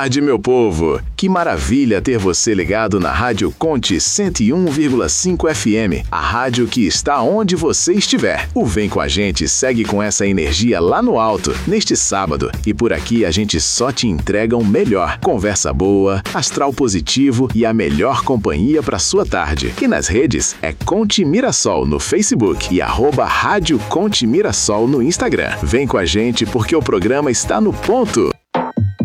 tarde, meu povo! Que maravilha ter você ligado na Rádio Conte 101,5 FM, a rádio que está onde você estiver. O Vem Com a Gente segue com essa energia lá no alto, neste sábado, e por aqui a gente só te entrega o melhor. Conversa boa, astral positivo e a melhor companhia para sua tarde. E nas redes é Conte Mirassol no Facebook e @Rádio Conte Mirassol no Instagram. Vem com a gente porque o programa está no ponto.